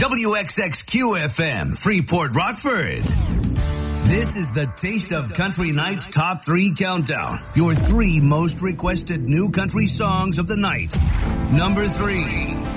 WXXQ-FM, Freeport, Rockford. This is the Taste of Country Night's Top 3 Countdown. Your 3 most requested new country songs of the night. Number 3.